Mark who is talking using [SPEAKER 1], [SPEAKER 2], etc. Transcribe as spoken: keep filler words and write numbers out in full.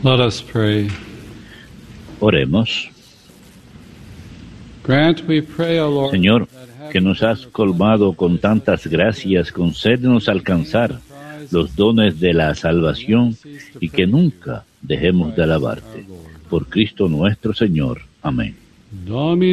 [SPEAKER 1] Let us pray.
[SPEAKER 2] Oremos.
[SPEAKER 1] Grant, we pray, O Lord,
[SPEAKER 2] Señor, que nos has colmado con tantas gracias, concédenos alcanzar los dones de la salvación y que nunca dejemos de alabarte. Por Cristo nuestro Señor. Amén.
[SPEAKER 1] Domine